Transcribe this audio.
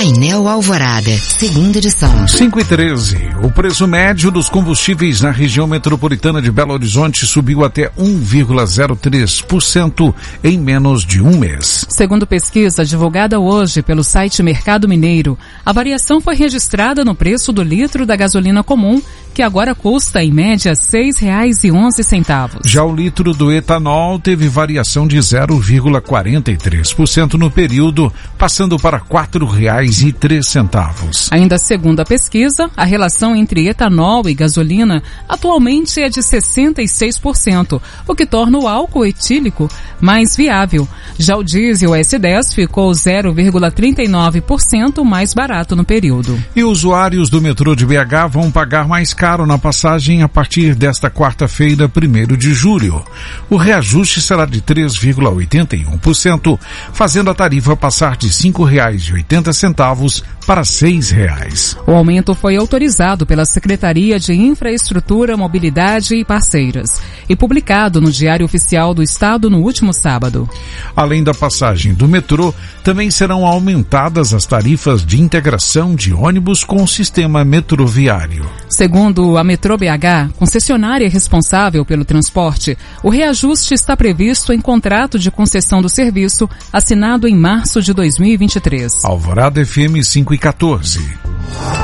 Painel Alvorada, segunda edição. 5h13. O preço médio dos combustíveis na região metropolitana de Belo Horizonte subiu até 1,03% em menos de um mês. Segundo pesquisa divulgada hoje pelo site Mercado Mineiro, a variação foi registrada no preço do litro da gasolina comum, que agora custa, em média, R$ 6,11. Já o litro do etanol teve variação de 0,43% no período, passando para R$ 4,03. Ainda segundo a pesquisa, a relação entre etanol e gasolina atualmente é de 66%, o que torna o álcool etílico mais viável. Já o diesel S10 ficou 0,39% mais barato no período. E usuários do metrô de BH vão pagar mais caro na passagem a partir desta quarta-feira, 1º de julho. O reajuste será de 3,81%, fazendo a tarifa passar de R$ 5,80 para R$ 6. O aumento foi autorizado pela Secretaria de Infraestrutura, Mobilidade e Parceiras e publicado no Diário Oficial do Estado no último sábado. Além da passagem do metrô, também serão aumentadas as tarifas de integração de ônibus com o sistema metroviário. Segundo a Metrô BH, concessionária responsável pelo transporte, o reajuste está previsto em contrato de concessão do serviço assinado em março de 2023. Alvorada FM 5h14.